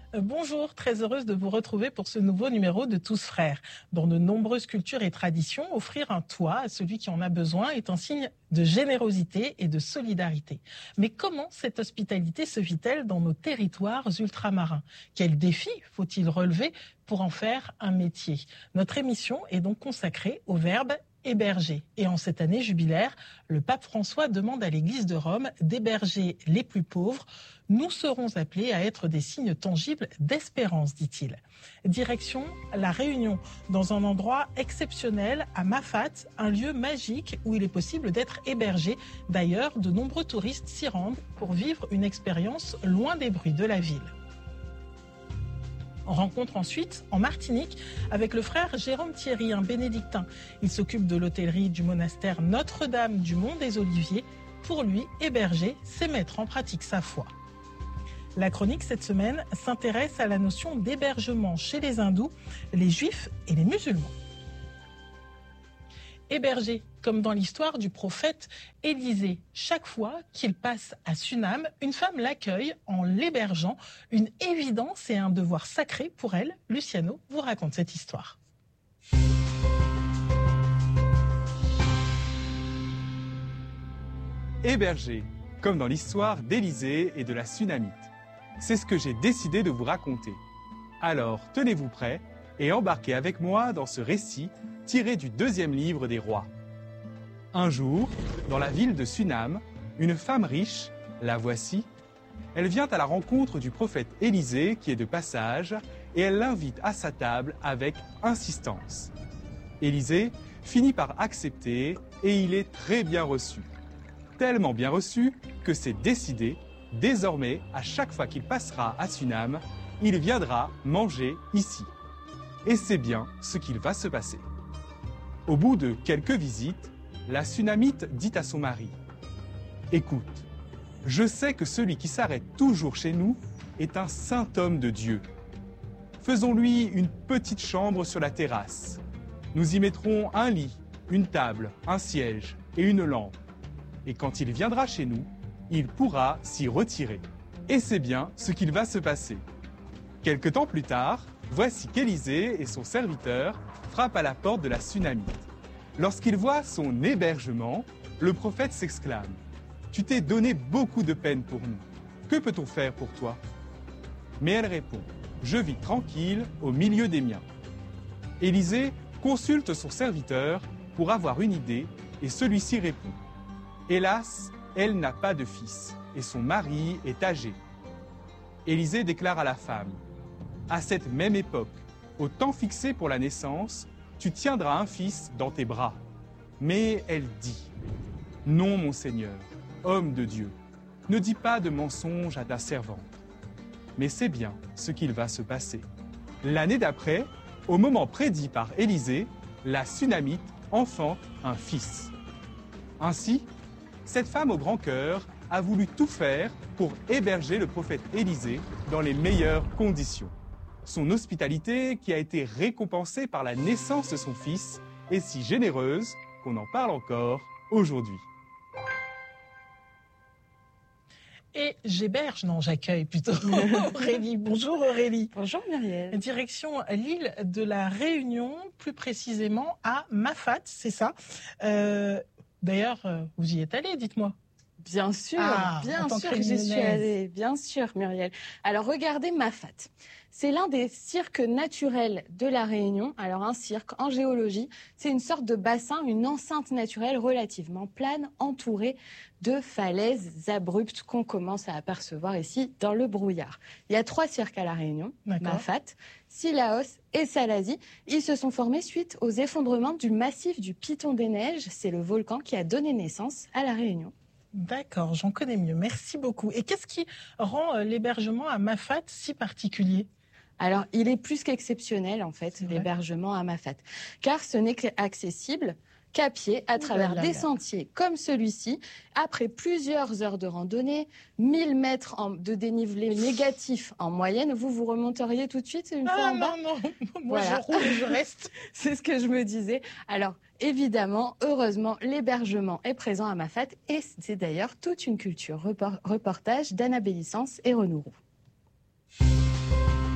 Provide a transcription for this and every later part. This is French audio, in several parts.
Bonjour, très heureuse de vous retrouver pour ce nouveau numéro de Tous Frères. Dans de nombreuses cultures et traditions, offrir un toit à celui qui en a besoin est un signe de générosité et de solidarité. Mais comment cette hospitalité se vit-elle dans nos territoires ultramarins? Quels défis faut-il relever pour en faire un métier? Notre émission est donc consacrée au verbe héberger. Et en cette année jubilaire, le pape François demande à l'Église de Rome d'héberger les plus pauvres. Nous serons appelés à être des signes tangibles d'espérance, dit-il. Direction La Réunion, dans un endroit exceptionnel à Mafate, un lieu magique où il est possible d'être hébergé. D'ailleurs, de nombreux touristes s'y rendent pour vivre une expérience loin des bruits de la ville. On rencontre ensuite en Martinique avec le frère Jérôme Thierry, un bénédictin. Il s'occupe de l'hôtellerie du monastère Notre-Dame du Mont des Oliviers. Pour lui, héberger, c'est mettre en pratique sa foi. La chronique cette semaine s'intéresse à la notion d'hébergement chez les hindous, les juifs et les musulmans. Héberger, comme dans l'histoire du prophète Élisée. Chaque fois qu'il passe à Sunam, une femme l'accueille en l'hébergeant. Une évidence et un devoir sacré pour elle. Luciano vous raconte cette histoire. Héberger, comme dans l'histoire d'Élisée et de la Sunamite. C'est ce que j'ai décidé de vous raconter. Alors, tenez-vous prêts et embarquez avec moi dans ce récit tiré du 2e livre des rois. Un jour, dans la ville de Sunam, une femme riche, la voici, elle vient à la rencontre du prophète Élisée qui est de passage et elle l'invite à sa table avec insistance. Élisée finit par accepter et il est très bien reçu. Tellement bien reçu que c'est décidé, désormais, à chaque fois qu'il passera à Sunam, il viendra manger ici. Et c'est bien ce qu'il va se passer. Au bout de quelques visites, la Sunamite dit à son mari « Écoute, je sais que celui qui s'arrête toujours chez nous est un saint homme de Dieu. Faisons-lui une petite chambre sur la terrasse. Nous y mettrons un lit, une table, un siège et une lampe. Et quand il viendra chez nous, il pourra s'y retirer. Et c'est bien ce qu'il va se passer. » Quelque temps plus tard, voici qu'Élisée et son serviteur frappent à la porte de la Sunamite. Lorsqu'il voit son hébergement, le prophète s'exclame « Tu t'es donné beaucoup de peine pour nous. Que peut-on faire pour toi ?» Mais elle répond « Je vis tranquille au milieu des miens. » Élisée consulte son serviteur pour avoir une idée et celui-ci répond « Hélas, elle n'a pas de fils et son mari est âgé. » Élisée déclare à la femme « À cette même époque, au temps fixé pour la naissance, tu tiendras un fils dans tes bras. » Mais elle dit « Non, mon Seigneur, homme de Dieu, ne dis pas de mensonge à ta servante. » Mais c'est bien ce qu'il va se passer. L'année d'après, au moment prédit par Élisée, la Sunamite enfante un fils. Ainsi, cette femme au grand cœur a voulu tout faire pour héberger le prophète Élisée dans les meilleures conditions. Son hospitalité, qui a été récompensée par la naissance de son fils, est si généreuse qu'on en parle encore aujourd'hui. Et j'accueille plutôt Aurélie. Bonjour Aurélie. Bonjour Muriel. Direction l'île de la Réunion, plus précisément à Mafate, c'est ça. D'ailleurs, vous y êtes allée, dites-moi. Bien sûr, bien sûr que j'y suis allée, bien sûr Muriel. Alors regardez Mafate. C'est l'un des cirques naturels de la Réunion. Alors un cirque en géologie, c'est une sorte de bassin, une enceinte naturelle relativement plane, entourée de falaises abruptes qu'on commence à apercevoir ici dans le brouillard. Il y a 3 cirques à la Réunion, Mafate, Sillaos et Salazie. Ils se sont formés suite aux effondrements du massif du Piton des Neiges. C'est le volcan qui a donné naissance à la Réunion. D'accord, j'en connais mieux. Merci beaucoup. Et qu'est-ce qui rend l'hébergement à Mafate si particulier ? Alors, il est plus qu'exceptionnel, en fait, l'hébergement à Mafate. Car ce n'est accessible qu'à pied, à travers des sentiers comme celui-ci. Après plusieurs heures de randonnée, 1000 mètres de dénivelé négatif en moyenne, vous remonteriez tout de suite une fois en bas ? Non, moi je roule et je reste. C'est ce que je me disais. Alors, évidemment, heureusement, l'hébergement est présent à Mafate et c'est d'ailleurs toute une culture. Reportage d'Anna Bélissance et Renaud Roux.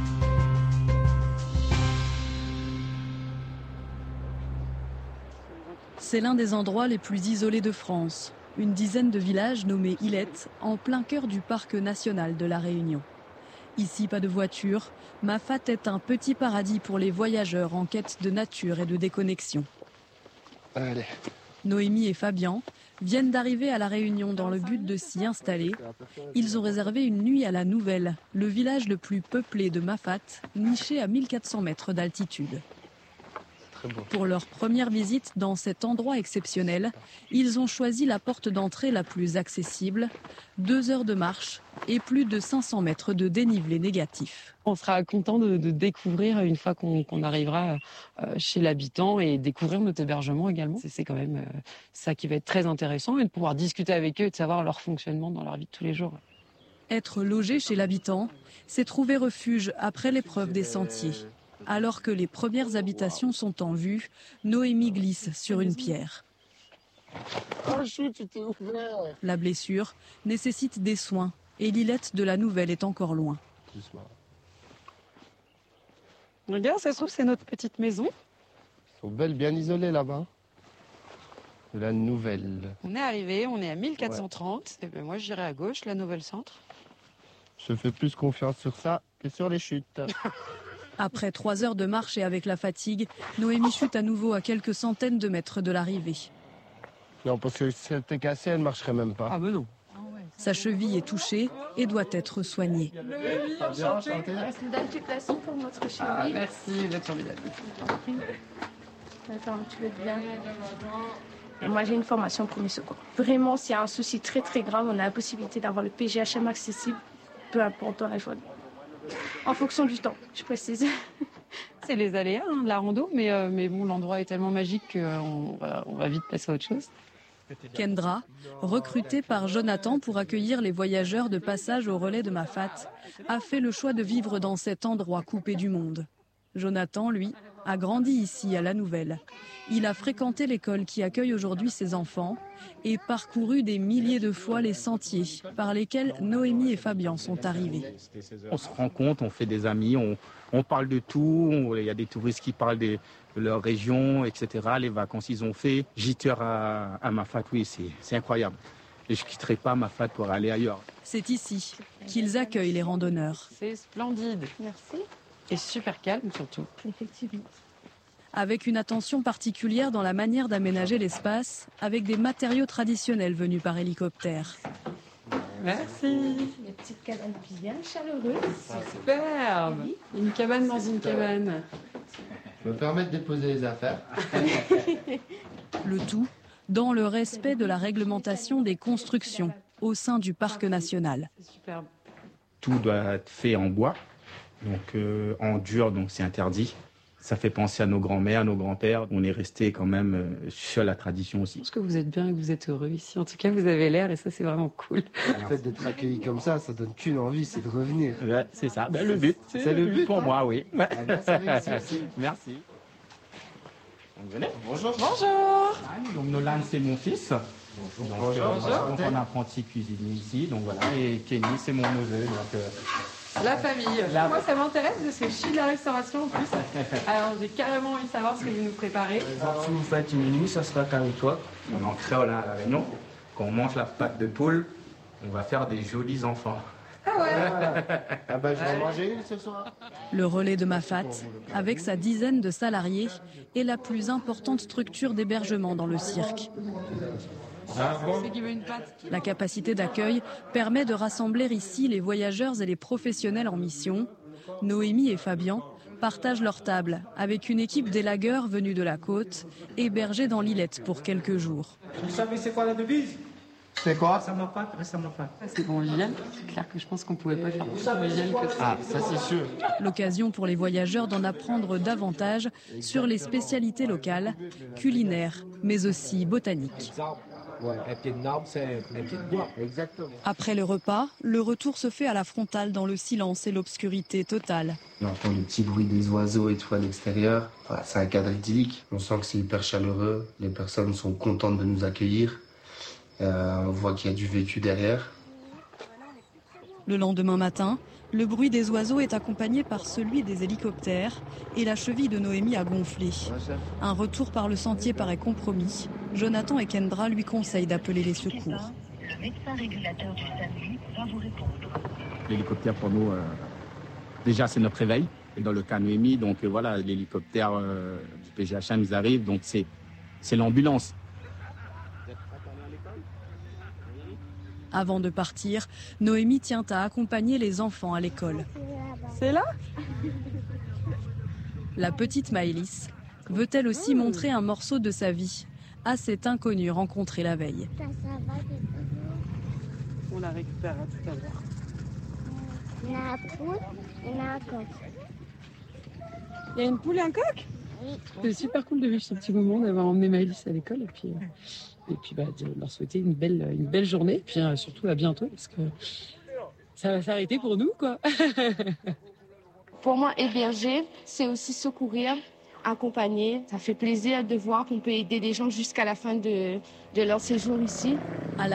C'est l'un des endroits les plus isolés de France. Une dizaine de villages nommés Ilettes, en plein cœur du parc national de la Réunion. Ici, pas de voiture. Mafat est un petit paradis pour les voyageurs en quête de nature et de déconnexion. Allez. Noémie et Fabien viennent d'arriver à la Réunion dans le but de s'y installer. Ils ont réservé une nuit à la Nouvelle, le village le plus peuplé de Mafat, niché à 1400 mètres d'altitude. Pour leur première visite dans cet endroit exceptionnel, ils ont choisi la porte d'entrée la plus accessible, 2 heures de marche et plus de 500 mètres de dénivelé négatif. On sera content de découvrir une fois qu'on arrivera chez l'habitant et découvrir notre hébergement également. C'est quand même ça qui va être très intéressant et de pouvoir discuter avec eux et de savoir leur fonctionnement dans leur vie de tous les jours. Être logé chez l'habitant, c'est trouver refuge après l'épreuve des sentiers. Alors que les premières habitations sont en vue, Noémie glisse sur une pierre. La blessure nécessite des soins et l'Ilette de la Nouvelle est encore loin. Regarde, ça se trouve, c'est notre petite maison. Ils sont belles, bien isolées là-bas. De la Nouvelle. On est arrivé, on est à 1430. Et ben moi, j'irai à gauche, la Nouvelle Centre. Je fais plus confiance sur ça que sur les chutes. Après 3 heures de marche et avec la fatigue, Noémie chute à nouveau à quelques centaines de mètres de l'arrivée. Non, parce que si elle était cassée, elle ne marcherait même pas. Ah ben non. Sa cheville est touchée et doit être soignée. Une daltation pour notre cheville. Merci, vous êtes formidable. Attends, tu veux bien. Moi, j'ai une formation premier secours. Vraiment, s'il y a un souci très très grave, on a la possibilité d'avoir le PGHM accessible, peu importe dans la journée. En fonction du temps, je précise. C'est les aléas de la rando, mais bon, l'endroit est tellement magique qu'on va vite passer à autre chose. Kendra, recrutée par Jonathan pour accueillir les voyageurs de passage au relais de Mafat, a fait le choix de vivre dans cet endroit coupé du monde. Jonathan, lui, a grandi ici à la Nouvelle. Il a fréquenté l'école qui accueille aujourd'hui ses enfants et parcouru des milliers de fois les sentiers par lesquels Noémie et Fabien sont arrivés. On se rencontre, on fait des amis, on parle de tout. Il y a des touristes qui parlent de leur région, etc. Les vacances qu'ils ont fait. Gîte à Mafat, oui, c'est incroyable. Et je ne quitterai pas Mafat pour aller ailleurs. C'est ici qu'ils accueillent les randonneurs. C'est splendide. Merci. Et super calme surtout. Effectivement. Avec une attention particulière dans la manière d'aménager l'espace, avec des matériaux traditionnels venus par hélicoptère. Merci. Une petite cabane bien chaleureuse. Superbe. Une cabane dans une cabane. Je me permets de déposer les affaires. Le tout dans le respect de la réglementation des constructions au sein du parc national. C'est superbe. Tout doit être fait en bois, donc en dur, donc c'est interdit. Ça fait penser à nos grands-mères, à nos grands-pères. On est resté quand même sur la tradition aussi. Je pense que vous êtes bien et que vous êtes heureux ici. En tout cas, vous avez l'air et ça, c'est vraiment cool. Le fait d'être accueilli comme ça donne qu'une envie, c'est de revenir. Ouais, c'est ça. Ben, le but, c'est le but pour moi, oui. Merci. Donc, venez. Bonjour. Bonjour. Donc Nolan, c'est mon fils. Bonjour. Donc, on est apprenti cuisinier ici. Donc voilà. Et Kenny, c'est mon neveu. Donc, La famille. Moi, ça m'intéresse parce que je suis de la restauration en plus. Alors, j'ai carrément envie de savoir ce que vous nous préparez. Si vous faites une nuit, ça sera caricot. on est en créole à la Réunion. Quand on mange la pâte de poule, on va faire des jolis enfants. Ah ouais. Ah bah, je vais en manger une ce soir. Le relais de Mafat, avec sa dizaine de salariés, est la plus importante structure d'hébergement dans le cirque. La capacité d'accueil permet de rassembler ici les voyageurs et les professionnels en mission. Noémie et Fabien partagent leur table avec une équipe d'élagueurs venus de la côte, hébergés dans l'Ilette pour quelques jours. Vous savez c'est quoi la devise? C'est quoi? Ça m'a pas, ça m'a pas. C'est convivial. C'est clair que je pense qu'on pouvait pas faire plus convivial que ça. Ah, ça c'est sûr. L'occasion pour les voyageurs d'en apprendre davantage sur les spécialités locales, culinaires, mais aussi botaniques. Ouais, un pied de arbre, c'est un pied de bois. Exactement. Après le repas, le retour se fait à la frontale dans le silence et l'obscurité totale. On entend le petit bruit des oiseaux et tout à l'extérieur. Voilà, c'est un cadre idyllique. On sent que c'est hyper chaleureux. Les personnes sont contentes de nous accueillir. On voit qu'il y a du vécu derrière. Le lendemain matin, le bruit des oiseaux est accompagné par celui des hélicoptères et la cheville de Noémie a gonflé. Un retour par le sentier paraît compromis. Jonathan et Kendra lui conseillent d'appeler les secours. Le médecin régulateur du SAMU va vous répondre. L'hélicoptère pour nous, déjà c'est notre réveil. Et dans le cas Noémie, donc voilà, l'hélicoptère du PGH1 nous arrive, donc c'est l'ambulance. Avant de partir, Noémie tient à accompagner les enfants à l'école. C'est là ? La petite Maëlys veut elle aussi montrer un morceau de sa vie à cet inconnu rencontré la veille. On la récupère tout à l'heure. Il y a un poule et il y a un coq. Il y a une poule et un coq ? Oui. C'est super cool de vivre ce petit moment, d'avoir emmené Maëlys à l'école et puis de leur souhaiter une belle journée. Et puis surtout à bientôt parce que ça va s'arrêter pour nous, quoi. Pour moi, héberger, c'est aussi secourir, accompagner. Ça fait plaisir de voir qu'on peut aider les gens jusqu'à la fin de leur séjour ici.